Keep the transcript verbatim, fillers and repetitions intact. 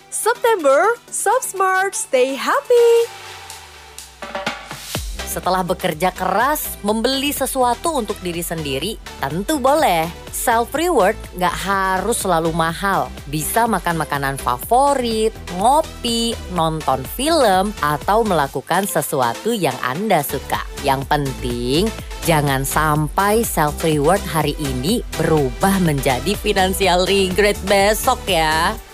September, Shop Smart, stay happy! Setelah bekerja keras, membeli sesuatu untuk diri sendiri, tentu boleh. Self-reward gak harus selalu mahal. Bisa makan makanan favorit, ngopi, nonton film, atau melakukan sesuatu yang Anda suka. Yang penting, jangan sampai self-reward hari ini berubah menjadi financial regret besok ya.